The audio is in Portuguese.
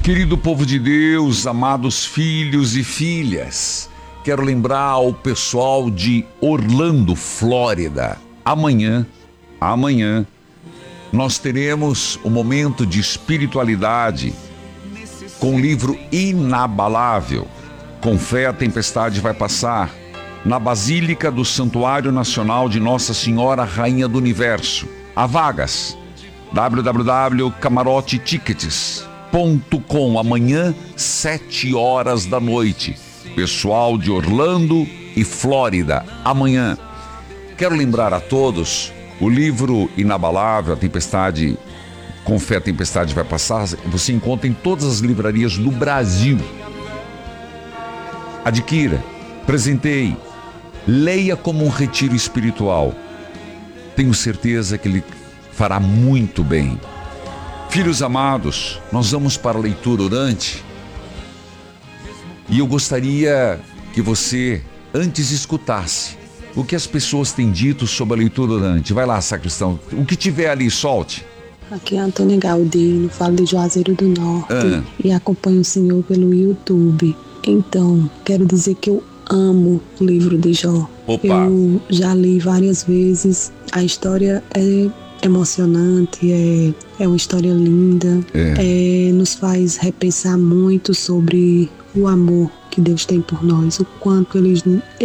Querido povo de Deus, amados filhos e filhas, quero lembrar ao pessoal de Orlando, Flórida, amanhã, nós teremos um momento de espiritualidade com o livro Inabalável. Com fé a tempestade vai passar, na Basílica do Santuário Nacional de Nossa Senhora Rainha do Universo. Há vagas. www.camarotetickets.com. Amanhã, 7 horas da noite. Pessoal de Orlando e Flórida, amanhã. Quero lembrar a todos, o livro Inabalável, a tempestade, com fé a tempestade vai passar, você encontra em todas as livrarias do Brasil. Adquira, presenteie, leia como um retiro espiritual. Tenho certeza que ele fará muito bem. Filhos amados, nós vamos para a leitura orante. E eu gostaria que você, antes, escutasse o que as pessoas têm dito sobre a leitura orante. Vai lá, sacristão. O que tiver ali, solte. Aqui é Antônia Galdino, falo de Juazeiro do Norte e acompanho o senhor pelo YouTube. Então, quero dizer que eu amo o livro de Jó. Opa. Eu já li várias vezes. A história é emocionante, é uma história linda. Nos faz repensar muito sobre o amor que Deus tem por nós, o quanto Ele